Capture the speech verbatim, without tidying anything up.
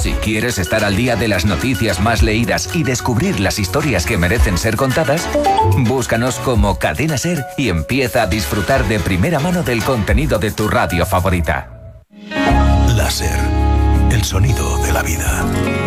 Si quieres estar al día de las noticias más leídas y descubrir las historias que merecen ser contadas, búscanos como Cadena Ser y empieza a disfrutar de primera mano del contenido de tu radio favorita. Láser, el sonido de la vida.